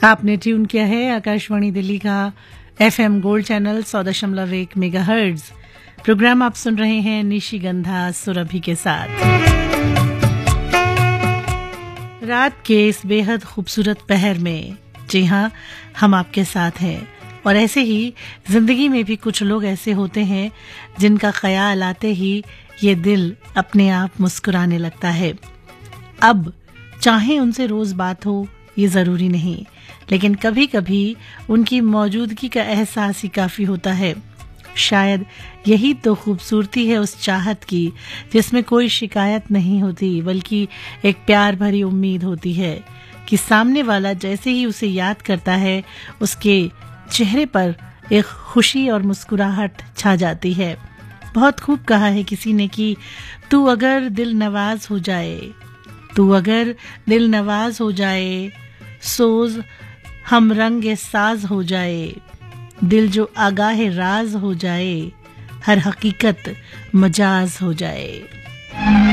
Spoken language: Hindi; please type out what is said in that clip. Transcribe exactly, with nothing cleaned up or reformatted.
आपने ट्यून किया है आकाशवाणी दिल्ली का एफएम गोल्ड चैनल सौ दशमलव एक मेगाहर्ट्ज। प्रोग्राम आप सुन रहे हैं निशिगंधा सुरभि के साथ। रात के इस बेहद खूबसूरत पहर में जी हाँ, हम आपके साथ हैं। और ऐसे ही जिंदगी में भी कुछ लोग ऐसे होते हैं जिनका ख्याल आते ही ये दिल अपने आप मुस्कुराने लगता है। अब चाहे उनसे रोज बात हो ये जरूरी नहीं, लेकिन कभी कभी उनकी मौजूदगी का एहसास ही काफी होता है। शायद यही तो खूबसूरती है उस चाहत की जिसमें कोई शिकायत नहीं होती, बल्कि एक प्यार भरी उम्मीद होती है कि सामने वाला जैसे ही उसे याद करता है उसके चेहरे पर एक खुशी और मुस्कुराहट छा जाती है। बहुत खूब कहा है किसी ने कि तू अगर दिल नवाज हो जाए, तू अगर दिल नवाज हो जाए, सोज हम रंग साज हो जाए, दिल जो आगाह राज हो जाए, हर हकीकत मजाज हो जाए।